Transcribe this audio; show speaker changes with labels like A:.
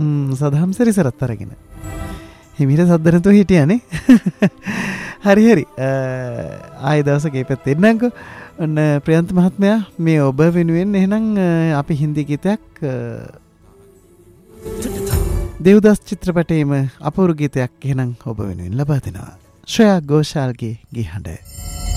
A: සදහම් සිරිසරත් අරගෙන. හිමිට සද්ද නැතුව හිටියානේ. හරි හරි. ආයෙ දවසක ඒ පැත්තේ එන්නම්කෝ. ඔන්න ප්‍රියන්ත මහත්මයා මේ ඔබ වෙනුවෙන් එහෙනම් අපි හින්දි ගීතයක් දේවදාස් චිත්‍රපටයේම අපූර්ව ගීතයක් එහෙනම් ඔබ වෙනුවෙන් ලබා දෙනවා. ශ්‍රේයා ඝෝෂාල්ගේ ගී හඬ.